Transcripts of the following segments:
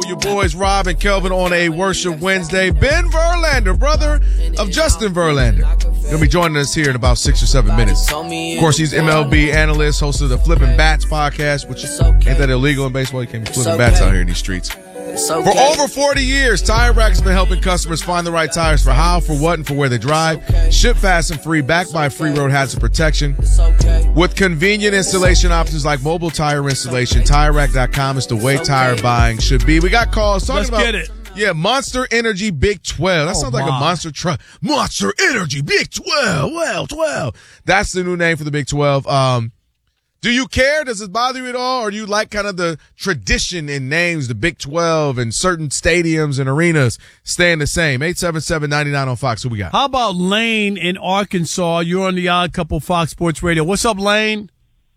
with your boys Rob and Kelvin on a Worship Wednesday. Ben Verlander, brother of Justin Verlander, gonna be joining us here in about 6 or 7 minutes. Of course, he's MLB analyst, host of the Flipping Bats podcast, which ain't that illegal in baseball? You can't be flipping bats out here in these streets. For over 40 years, Tire Rack has been helping customers find the right tires for how, for what, and for where they drive. Ship fast and free, backed by free road hazard protection. With convenient installation options like mobile tire installation, TireRack.com is the way tire buying should be. We got calls talking about, get it. Yeah, Monster Energy Big 12. That sounds like a monster truck. Monster Energy Big 12. Well, 12. That's the new name for the Big 12. Do you care? Does it bother you at all? Or do you like kind of the tradition in names, the Big 12 and certain stadiums and arenas staying the same? 877-99 on Fox. Who we got? How about Lane in Arkansas? You're on the Odd Couple Fox Sports Radio. What's up, Lane?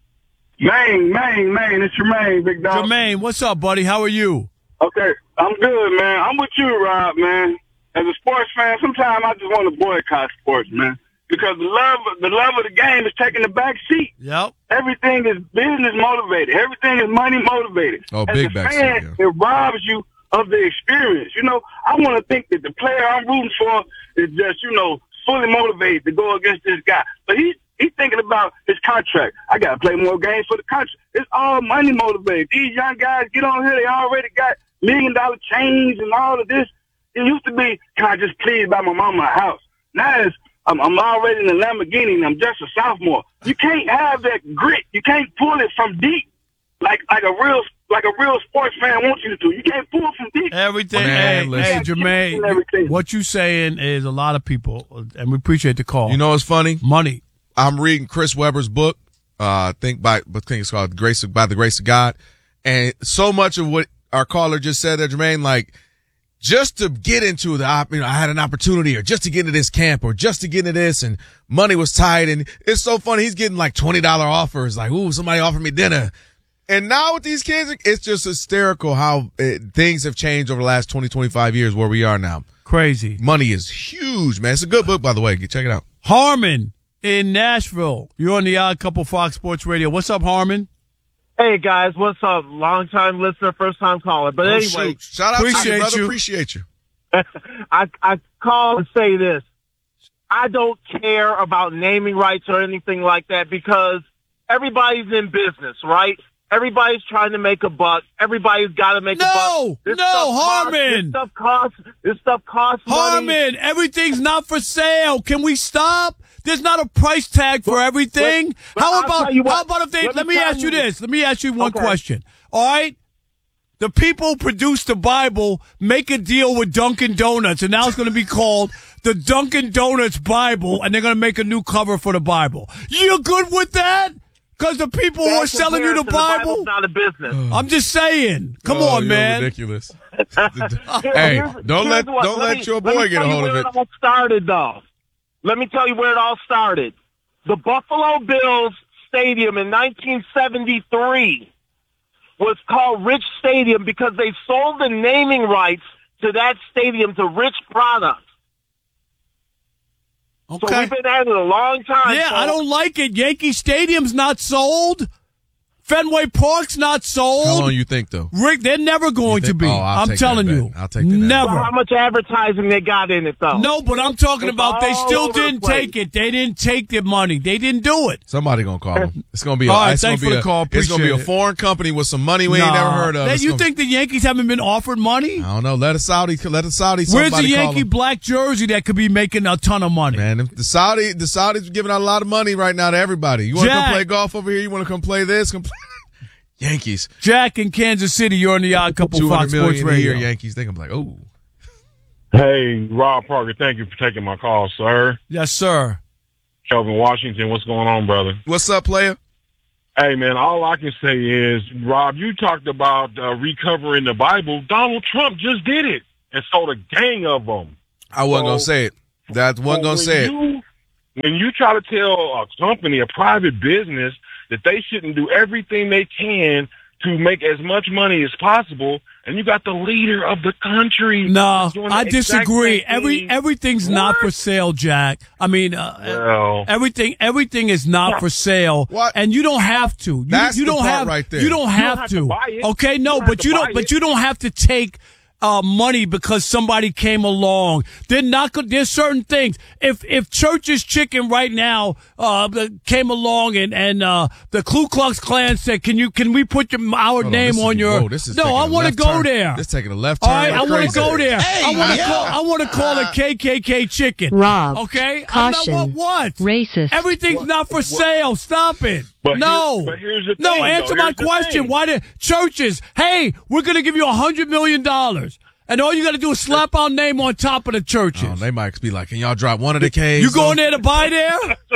Maine. It's Jermaine, big dog. Jermaine, what's up, buddy? How are you? Okay, I'm good, man. I'm with you, Rob, man. As a sports fan, sometimes I just want to boycott sports, man. Because the love of the game is taking the back seat. Yep. Everything is business motivated. Everything is money motivated. Oh, as big a back fan, seat, yeah. It robs you of the experience. You know, I want to think that the player I'm rooting for is just, fully motivated to go against this guy. But he's thinking about his contract. I got to play more games for the contract. It's all money motivated. These young guys get on here. They already got $1 million chains and all of this. It used to be, can I just please buy my mama a house? Now it's, I'm already in a Lamborghini and I'm just a sophomore. You can't have that grit. You can't pull it from deep like a real sports fan wants you to. You can't pull it from deep. Everything. Man, hey, Jermaine, what you saying is a lot of people, and we appreciate the call. You know what's funny? Money. I'm reading Chris Webber's book. I think it's called By the Grace of God. And so much of what our caller just said there, Jermaine, like, just to get into I had an opportunity, or just to get into this camp, or just to get into this, and money was tight. And it's so funny. He's getting like $20 offers. Like, ooh, somebody offered me dinner. And now with these kids, it's just hysterical how things have changed over the last 20, 25 years where we are now. Crazy. Money is huge, man. It's a good book, by the way. Check it out. Harmon in Nashville. You're on the Odd Couple Fox Sports Radio. What's up, Harmon? Hey, guys, what's up? Long-time listener, first-time caller. But anyway, shoot. Shout out to you, brother. Appreciate you. I call and say this. I don't care about naming rights or anything like that because everybody's in business, right? Everybody's trying to make a buck. Everybody's got to make a buck. Harmon. This stuff costs money. Harmon, everything's not for sale. Can we stop? There's not a price tag for everything. How about if they, let me ask you this. Let me ask you one question. All right? The people who produce the Bible make a deal with Dunkin' Donuts, and now it's going to be called the Dunkin' Donuts Bible, and they're going to make a new cover for the Bible. You good with that? Because the people who are selling you the Bible? Not a business. I'm just saying. Come on, man. Ridiculous. Hey, don't let your boy get a hold of it. Let me tell you where it all started, though. Let me tell you where it all started. The Buffalo Bills Stadium in 1973 was called Rich Stadium because they sold the naming rights to that stadium to Rich Products. Okay. So we've been at it a long time. Yeah, I don't like it. Yankee Stadium's not sold. Fenway Park's not sold. How long you think, though? Rick, they're never going to be. I'm telling you. I'll take that. Never. Well, how much advertising they got in it, though? No, but I'm talking about they still didn't take it. They didn't take the money. They didn't do it. Somebody going to call them. It's going to be all right, thanks for the call. It's going to be a foreign company with some money we ain't never heard of. You think the Yankees haven't been offered money? I don't know. Let a Saudi. Where's the Yankee black jersey that could be making a ton of money? Man, the Saudis giving out a lot of money right now to everybody. You want to come play golf over here? You want to come play this? Yankees. Jack in Kansas City, you're on the Odd Couple Fox Sports Radio. Yankees. They can be like, oh. Hey, Rob Parker, thank you for taking my call, sir. Yes, sir. Kelvin Washington, what's going on, brother? What's up, player? Hey, man, all I can say is, Rob, you talked about recovering the Bible. Donald Trump just did it and sold a gang of them. I wasn't going to say it. That wasn't going to say it. When you try to tell a company, a private business, that they shouldn't do everything they can to make as much money as possible, and you got the leader of the country. No, I disagree. Everything's not for sale, Jack. I mean, everything is not for sale, What? and you don't have to. That's the part right there. You don't have to. buy it. Okay, no, but you don't have to take money because somebody came along. They're not good. There's certain things. If Church's Chicken right now came along and the Ku Klux Klan said, can we put our name on your? Whoa, this is no, I want to go there. This is taking a left turn. All right, I want to go there. Hey, I want to call it KKK Chicken. Rob, Okay, caution, what? racist. Everything's not for sale. Stop it. But here's the thing, Answer though. my Here's the question. thing. Why did churches? Hey, we're going to give you $100 million, and all you got to do is slap our name on top of the churches. Oh, they might be like, can y'all drop one of the K's? You going there to buy there?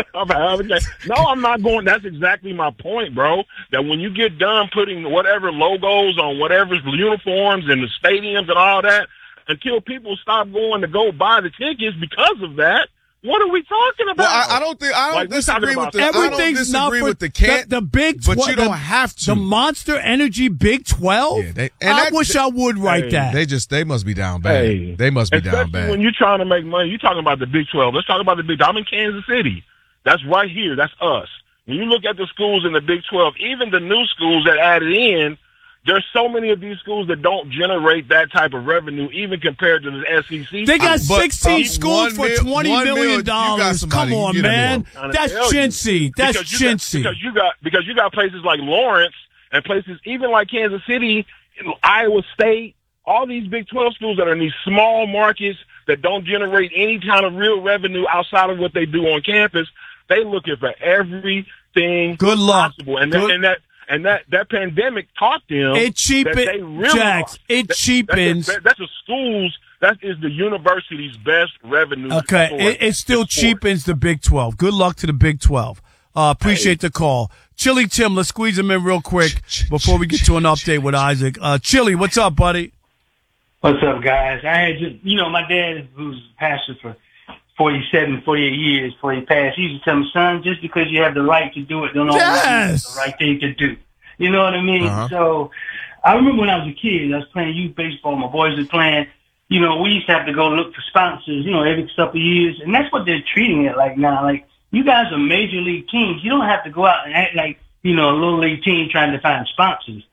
No, I'm not going. That's exactly my point, bro. That when you get done putting whatever logos on whatever uniforms and the stadiums and all that, until people stop going to go buy the tickets because of that, what are we talking about? Well, I don't disagree with the. I don't Everything's not disagree for with the can't. the Big 12. But you don't have to. The Monster Energy Big 12. Yeah, I wish I would write that. They must be down bad. Hey, They must be down especially bad. when you're trying to make money, you're talking about the Big 12. Let's talk about the Big. I'm in Kansas City. That's right here. That's us. When you look at the schools in the Big 12, even the new schools that added in, there's so many of these schools that don't generate that type of revenue, even compared to the SEC. They got But, 16 schools for $20 million. you got somebody, Come on, you get a man. deal. That's chintzy. That's chintzy. Because you got places like Lawrence and places even like Kansas City, Iowa State, all these Big 12 schools that are in these small markets that don't generate any kind of real revenue outside of what they do on campus. They looking for everything Good luck. possible, and that pandemic taught them It cheapens, that they really Jax. It cheapens. That's the schools. That is the university's best revenue. Okay, source it still in sport. cheapens the Big 12. Good luck to the Big 12. Appreciate the call. Chili Tim, let's squeeze him in real quick before we get to an update with Isaac. Chili, what's up, buddy? What's up, guys? I had just, my dad, who's a pastor for 47, 48 years before he passed, he used to tell me, son, just because you have the right to do it, don't always mean it's the right thing to do. You know what I mean? Uh-huh. So I remember when I was a kid, I was playing youth baseball, my boys were playing, we used to have to go look for sponsors, every couple of years, and that's what they're treating it like now. Like, you guys are major league teams. You don't have to go out and act like, a little league team trying to find sponsors.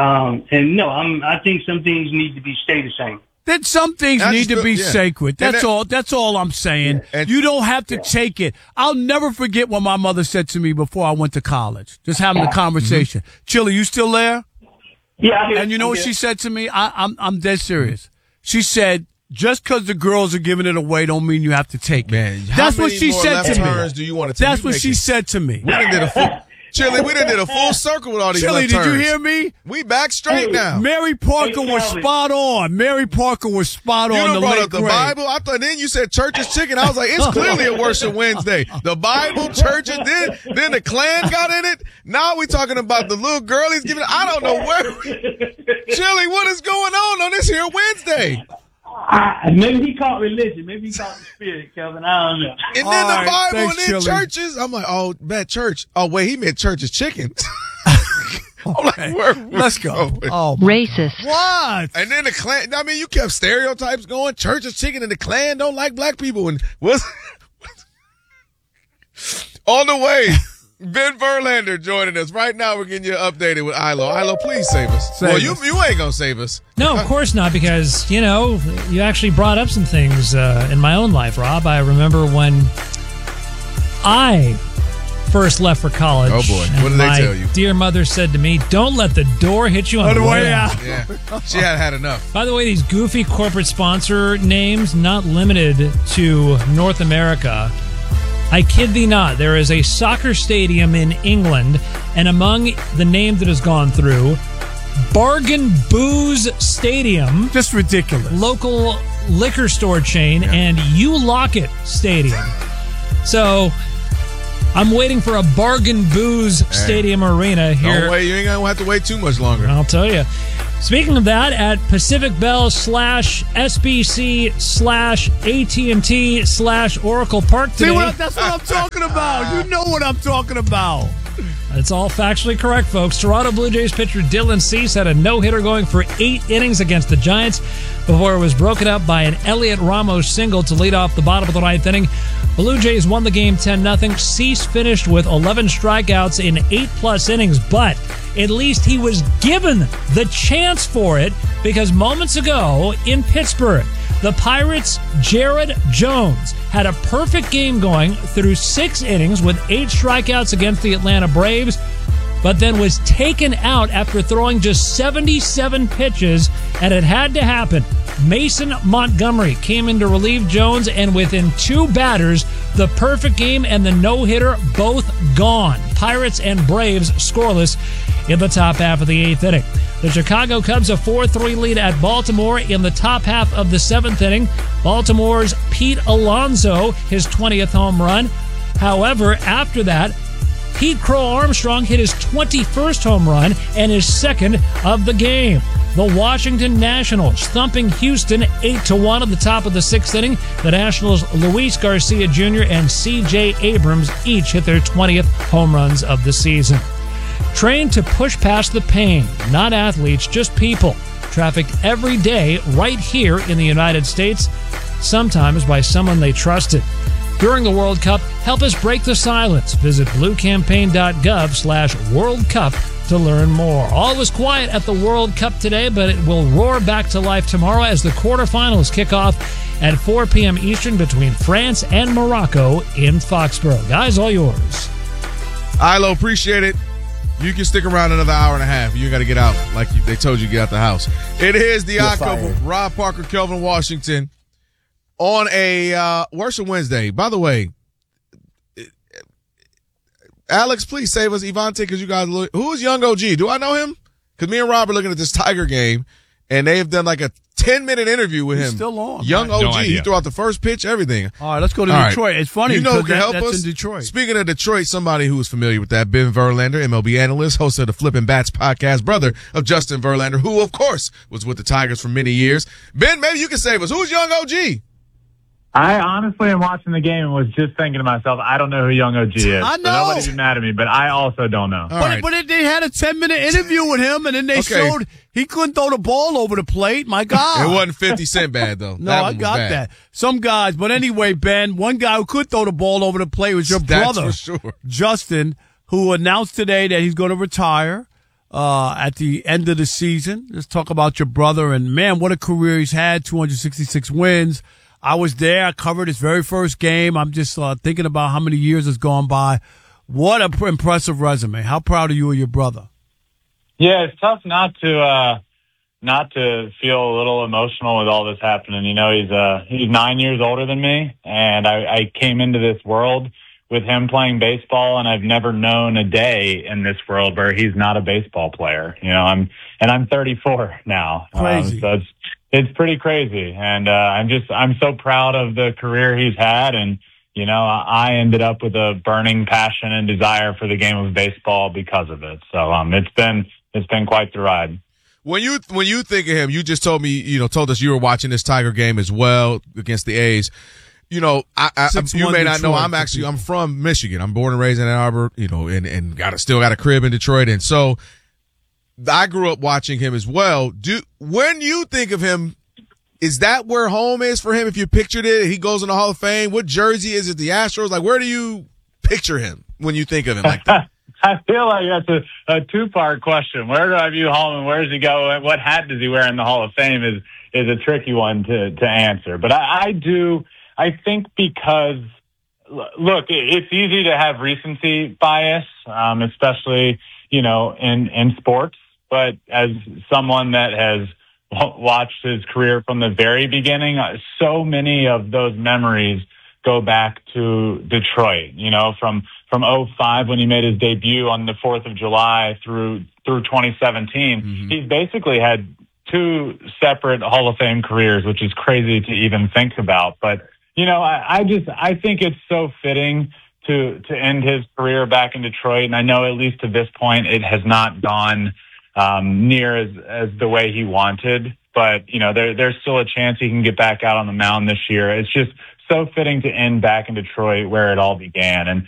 I think some things need to stay the same. That some things need to be sacred. That's all. That's all I'm saying. And you don't have to take it. I'll never forget what my mother said to me before I went to college. Just having a conversation. Chili, you still there? Yeah. And you know what she said to me? I'm dead serious. She said, just because the girls are giving it away don't mean you have to take it. Man, That's what she said to me. Do you want to take? That's what she said to me. We done did a full, Chili, we done did a full circle with all these Chili, left did you turns. hear me? We back straight now. Mary Parker was spot on. Mary Parker was spot You on. done The brought late up the grade. Bible. I thought then you said Church's Chicken. I was like, it's clearly a Worship Wednesday. The Bible, churches, then the Klan got in it. Now we talking about the little girl he's giving. I don't know where. Chili, what is going on this here Wednesday? Maybe he caught religion. Maybe he caught the spirit, Kelvin. I don't know. And then the Bible thanks, and then Chili. churches. I'm like, oh, that church. Oh, wait, he meant Church's Chicken. I'm like, where? Let's go. Oh, Racist. what? And then the Klan, I mean, you kept stereotypes going. Church's Chicken and the Klan don't like black people. And what's on the way, Ben Verlander joining us. Right now, we're getting you updated with Ilo. Ilo, please save us. Save You ain't going to save us. No, of course not, because, you actually brought up some things in my own life, Rob. I remember when I first left for college. Oh, boy. What did they tell you? My dear mother said to me, don't let the door hit you on the way out. Yeah. She had enough. By the way, these goofy corporate sponsor names, not limited to North America. I kid thee not, there is a soccer stadium in England, and among the name that has gone through, Bargain Booze Stadium, Just ridiculous. local liquor store chain, and You Lock It Stadium. So I'm waiting for a Bargain Booze Stadium arena here. Don't wait. You ain't going to have to wait too much longer. I'll tell you. Speaking of that, at Pacific Bell /SBC/AT&T/Oracle Park today. See, that's what I'm talking about. You know what I'm talking about. It's all factually correct, folks. Toronto Blue Jays pitcher Dylan Cease had a no-hitter going for 8 innings against the Giants before it was broken up by an Elliot Ramos single to lead off the bottom of the 9th inning. Blue Jays won the game 10-0. Cease finished with 11 strikeouts in 8+ innings, but at least he was given the chance for it because moments ago in Pittsburgh, the Pirates' Jared Jones had a perfect game going through 6 innings with 8 strikeouts against the Atlanta Braves, but then was taken out after throwing just 77 pitches, and it had to happen. Mason Montgomery came in to relieve Jones, and within 2 batters, the perfect game and the no-hitter both gone. Pirates and Braves scoreless in the top half of the 8th inning. The Chicago Cubs a 4-3 lead at Baltimore in the top half of the 7th inning. Baltimore's Pete Alonso, his 20th home run. However, after that, Pete Crow Armstrong hit his 21st home run and his 2nd of the game. The Washington Nationals thumping Houston 8-1 at the top of the 6th inning. The Nationals' Luis Garcia Jr. and C.J. Abrams each hit their 20th home runs of the season. Trained to push past the pain, not athletes, just people. Trafficked every day right here in the United States, sometimes by someone they trusted. During the World Cup, help us break the silence. Visit bluecampaign.gov/World Cup to learn more. All was quiet at the World Cup today, but it will roar back to life tomorrow as the quarterfinals kick off at 4 p.m. Eastern between France and Morocco in Foxborough. Guys, all yours. Ilo, appreciate it. You can stick around another hour and a half. You got to get out like they told you to get out the house. It is the Odd Couple, Rob Parker, Kelvin Washington, on a Worship Wednesday. By the way, Alex, please save us. Ivante, because you guys look. Who is Young OG? Do I know him? Because me and Rob are looking at this Tiger game, and they've done like a 10-minute interview with him. Still on. Young OG. No, he threw out the first pitch, everything. All right, let's go to Detroit. Right. It's funny. You know who can help that's us? In Detroit. Speaking of Detroit, somebody who is familiar with that, Ben Verlander, MLB analyst, host of the Flippin' Bats podcast, brother of Justin Verlander, who, of course, was with the Tigers for many years. Ben, maybe you can save us. Who's Young OG? I honestly am watching the game and was just thinking to myself, I don't know who Young OG is. I know. So nobody be mad at me, but I also don't know. But they had a 10-minute interview with him, and then they showed he couldn't throw the ball over the plate. My God. It wasn't 50 Cent bad, though. No, I got that. Some guys. But anyway, Ben, one guy who could throw the ball over the plate was your brother, for sure. Justin, who announced today that he's going to retire at the end of the season. Let's talk about your brother. And, man, what a career he's had, 266 wins. I was there. I covered his very first game. I'm just thinking about how many years has gone by. What an impressive resume. How proud are you of your brother? Yeah, it's tough not to feel a little emotional with all this happening. You know, he's 9 years older than me, and I came into this world with him playing baseball, and I've never known a day in this world where he's not a baseball player. You know, I'm 34 now. Crazy. So it's pretty crazy. And I'm so proud of the career he's had. And, you know, I ended up with a burning passion and desire for the game of baseball because of it. So it's been quite the ride. When you think of him, you just told us you were watching this Tiger game as well against the A's. You know, you may not know, I'm from Michigan. I'm born and raised in Ann Arbor, you know, and still got a crib in Detroit. And so I grew up watching him as well. When you think of him, is that where home is for him? If you pictured it, he goes in the Hall of Fame. What jersey is it? The Astros? Like, where do you picture him when you think of him like that? I feel like that's a two-part question. Where do I view home and where does he go? What hat does he wear in the Hall of Fame is a tricky one to answer. But I think because, look, it's easy to have recency bias, especially, you know, in sports. But as someone that has watched his career from the very beginning, so many of those memories go back to Detroit, you know, from 2005 when he made his debut on the 4th of July through 2017. Mm-hmm. He's basically had 2 separate Hall of Fame careers, which is crazy to even think about. But, you know, I think it's so fitting to end his career back in Detroit. And I know at least to this point, it has not gone near as the way he wanted, but you know, there's still a chance he can get back out on the mound this year. It's just so fitting to end back in Detroit where it all began. And